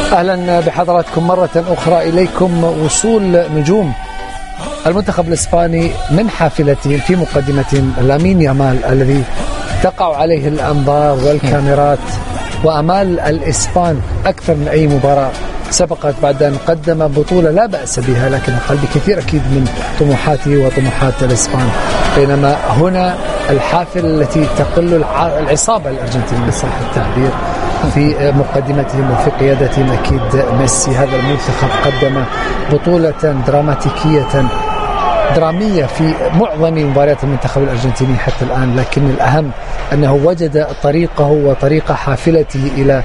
أهلا بحضراتكم مرة أخرى. إليكم وصول نجوم المنتخب الإسباني من حافلتهم في مقدمتهم لامين يامال الذي تقع عليه الأنظار والكاميرات وأمال الإسبان أكثر من أي مباراة سبقت بعد أن قدم بطولة لا بأس بها، لكن أقل بكثير أكيد من طموحاته وطموحات الإسبان. بينما هنا الحافلة التي تقل العصابة الأرجنتينية صح التعبير في مقدمتهم وفي قيادتهم أكيد ميسي. هذا المنتخب قدم بطولة درامية في معظم مباريات المنتخب الأرجنتيني حتى الآن، لكن الأهم أنه وجد طريقه وطريق حافلته إلى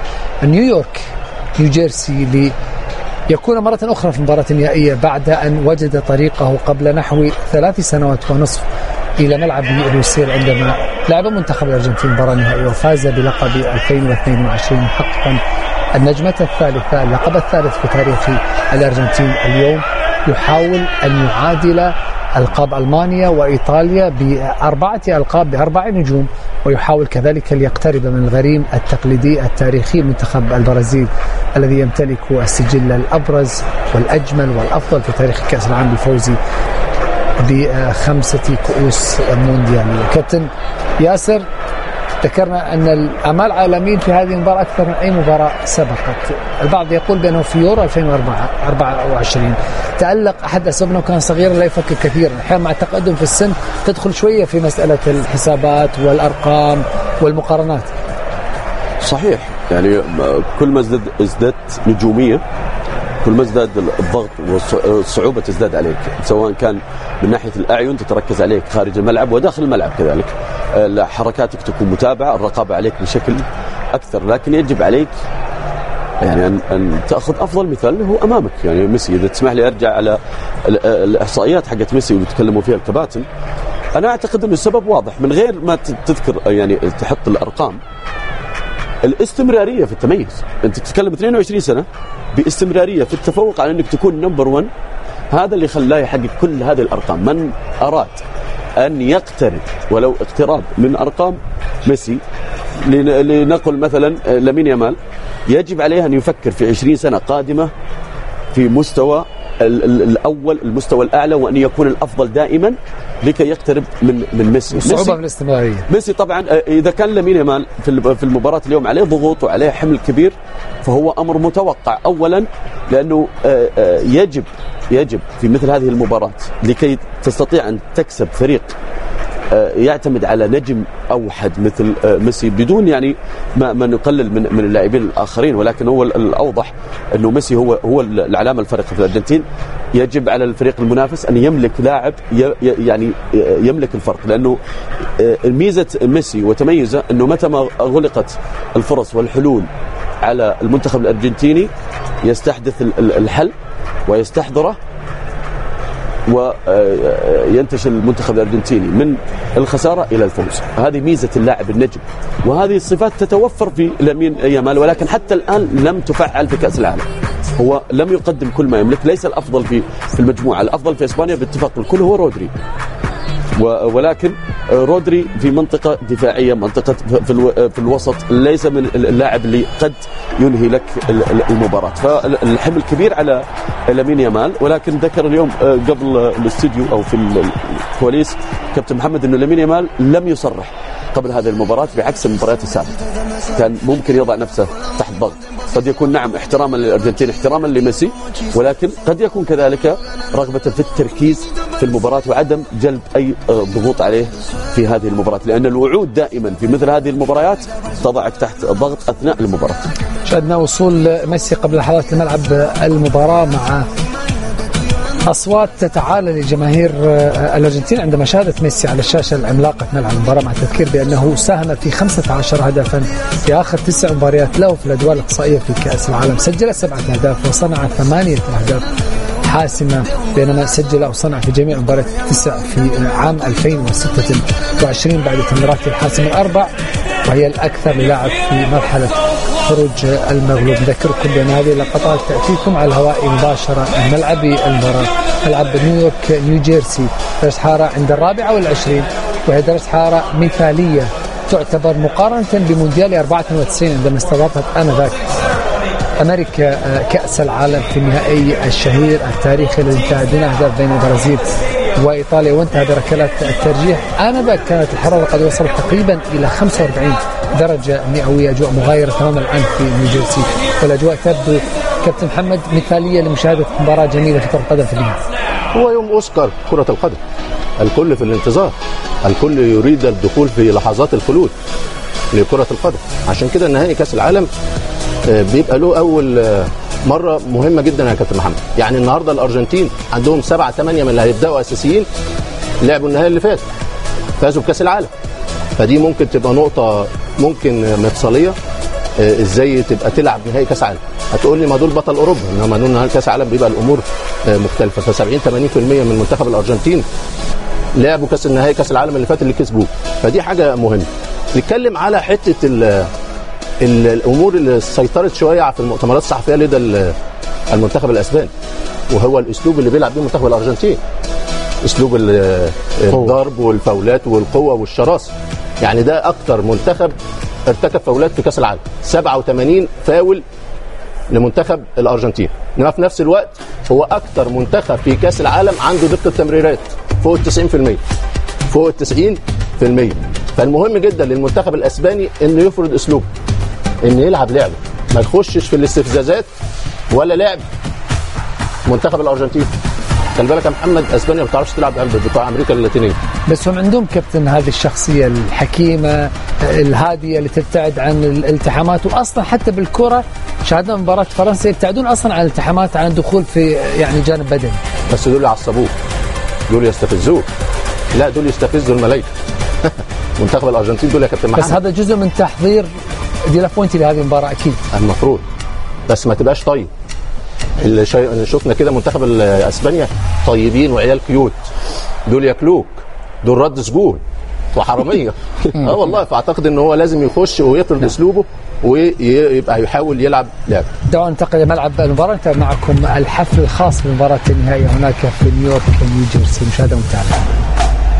نيوجيرسي ليكون مرة أخرى في المباراة النهائية بعد أن وجد طريقه قبل نحو 3 سنوات ونصف إلى ملعب لوسيل عندما لعب منتخب الأرجنتين مباراة نهائية وفاز بلقب 2022 محققا النجمة الثالثة، اللقب الثالث في تاريخ الأرجنتين. اليوم يحاول أن يعادل ألقاب ألمانيا وإيطاليا ب4 ألقاب ب4 نجوم، ويحاول كذلك ليقترب من الغريم التقليدي التاريخي منتخب البرازيل الذي يمتلك السجل الأبرز والأجمل والأفضل في تاريخ كأس العالم بالفوز ب5 كؤوس مونديالية. كابتن ياسر، ذكرنا أن الأمال عالمين في هذه المباراة أكثر من أي مباراة سبقت. البعض يقول بأنه في يورو 2024 تألق أحد أسبابنا وكان صغيرا لا يفكر كثيرا، أحيانا مع التقدم في السن تدخل شوية في مسألة الحسابات والأرقام والمقارنات. صحيح، يعني كل ما ازددت نجومية كل ما ازداد الضغط والصعوبة تزداد عليك، سواء كان من ناحية الأعين تتركز عليك خارج الملعب وداخل الملعب كذلك، حركاتك تكون متابعة، الرقابة عليك بشكل أكثر، لكن يجب عليك يعني أن تأخذ أفضل مثال هو أمامك. يعني ميسي، إذا تسمح لي أرجع على الإحصائيات حقت ميسي ويتكلموا فيها الكباتن، أنا أعتقد أنه السبب واضح من غير ما تذكر يعني تحط الأرقام. الاستمرارية في التميز، أنت تتكلم 22 سنة باستمرارية في التفوق على أنك تكون نمبر 1، هذا اللي خلاه يحقق كل هذه الأرقام. من أراد أن يقترب ولو اقتراب من أرقام ميسي، لنقل مثلا لامين يامال، يجب عليه أن يفكر في 20 سنة قادمة في مستوى الأول، المستوى الأعلى، وأن يكون الأفضل دائما لكي يقترب من ميسي. صعوبة في الاستمرارية. ميسي طبعا إذا كان لامين يامال في المباراة اليوم عليه ضغوط وعليه حمل كبير، فهو أمر متوقع أولا، لأنه يجب في مثل هذه المباراة لكي تستطيع أن تكسب فريق يعتمد على نجم أوحد مثل ميسي، بدون يعني ما نقلل من اللاعبين الآخرين، ولكن هو الأوضح أنه ميسي هو العلامة الفارقة في الأرجنتين. يجب على الفريق المنافس أن يملك لاعب يعني يملك الفرق، لأنه ميزة ميسي وتميزه أنه متى ما غلقت الفرص والحلول على المنتخب الأرجنتيني يستحدث الحل ويستحضره، وينتشل المنتخب الأرجنتيني من الخسارة إلى الفوز. هذه ميزة اللاعب النجم، وهذه الصفات تتوفر في لامين يامال، ولكن حتى الآن لم تفعل في كأس العالم. هو لم يقدم كل ما يملك، ليس الأفضل في المجموعة. الأفضل في إسبانيا باتفاق الكل هو رودري، ولكن رودري في منطقة دفاعية، منطقة في الوسط، ليس من اللاعب اللي قد ينهي لك المباراة. فالحمل كبير على لامين يامال، ولكن ذكر اليوم قبل الاستوديو أو في الكواليس كابتن محمد أنه لامين يامال لم يصرح قبل هذه المباراة، بعكس المباريات السابقة كان ممكن يضع نفسه تحت ضغط. قد يكون نعم احتراما للأرجنتين، احتراما لميسي، ولكن قد يكون كذلك رغبة في التركيز في المباراة وعدم جلب أي ضغوط عليه في هذه المباراة، لأن الوعود دائما في مثل هذه المباريات تضعك تحت ضغط أثناء المباراة. شاهدنا وصول ميسي قبل لحظات لملعب المباراة مع أصوات تتعالى لجماهير الأرجنتين عندما شاهدت ميسي على الشاشة العملاقة في ملعب المباراة، مع التذكير بأنه ساهم في 15 هدفا في آخر 9 مباريات له في الأدوار الإقصائية في كأس العالم. سجل 7 أهداف وصنع 8 أهداف حاسمة، بينما سجل أو صنع في جميع مباريات 9 في عام 2026 بعد تمريراته الحاسمة الأربع، وهي الأكثر للاعب في مرحلة خروج المغلوب. نذكركم بأن هذه اللقطات تأتيكم على الهواء مباشرة من ملعب المباراة، ملعب نيوجيرسي، درجة حرارة عند 24، وهي درجة حرارة مثالية تعتبر مقارنة بمونديال 94 عندما استضافت آنذاك أمريكا كأس العالم في النهائي الشهير التاريخي الذي انتهى دون أهداف بين البرازيل وإيطاليا وانتهى بركلات الترجيح. آنذاك كانت الحرارة قد وصلت تقريبا إلى 45 درجة مئوية، أجواء مغايرة تماما الآن في نيوجيرسي، والأجواء تبدو كابتن محمد مثالية لمشاهدة مباراة جميلة في كرة القدم في اليوم. هو يوم أوسكار كرة القدم، الكل في الانتظار، الكل يريد الدخول في لحظات الخلود لكرة القدم. عشان كده نهائي كأس العالم بيبقى له أول مرة مهمة جدا يا كابتن محمد. يعني النهاردة الأرجنتين عندهم 7-8 من اللي هيبدأوا أساسيين لعبوا النهائي اللي فات، فازوا بكأس العالم، فدي ممكن تبقى نقطة ممكن مفصلية. ازاي تبقى تلعب نهائي كأس عالم؟ هتقول لي ما دول بطل أوروبا، انما دول نهائي كأس عالم بيبقى الأمور مختلفة. ف 70-80% من منتخب الأرجنتين لعبوا نهائي كأس العالم اللي فات اللي كسبوه، فدي حاجة مهمة. نتكلم على حتة الأمور اللي سيطرت شوية في المؤتمرات الصحفية لدى المنتخب الأسباني، وهو الأسلوب اللي بيلعب بيه منتخب الأرجنتين، أسلوب الضرب والفاولات والقوة والشراسة. يعني ده أكتر منتخب ارتكب فاولات في كأس العالم، 87 فاول لمنتخب الأرجنتين، انما في نفس الوقت هو أكتر منتخب في كأس العالم عنده دقة تمريرات فوق 90%، فوق 90%. فالمهم جدا للمنتخب الأسباني إنه يفرض أسلوبه، إنه يلعب لعبه، ما يخشش في الاستفزازات ولا لعب منتخب الأرجنتين. خلي بالك يا محمد، اسبانيا ما بتعرفش تلعب بتوع امريكا اللاتينيه، بس هم عندهم كابتن هذه الشخصيه الحكيمه الهاديه اللي تبتعد عن الالتحامات، واصلا حتى بالكره شاهدنا مباراه فرنسا يبتعدون اصلا عن الالتحامات، عن الدخول في يعني جانب بدني. بس دول يعصبوه، دول يستفزوه، لا دول يستفزوا الملايكه. منتخب الارجنتين دول يا كابتن محمد، بس هذا جزء من تحضير دي لا بوينتي لهذه المباراه اكيد المفروض، بس ما تبقاش طيب. اللي شفنا كده منتخب اسبانيا طيبين وعيال كيوت، دول ياكلوك، دول رد سجون وحراميه. والله. فاعتقد ان هو لازم يخش ويفرض اسلوبه ويبقى يحاول يلعب لعب. دعونا ننتقل لملعب المباراه، معكم الحفل الخاص بمباراه النهائيه هناك في نيويورك نيوجيرسي، مشاهده ممتعه.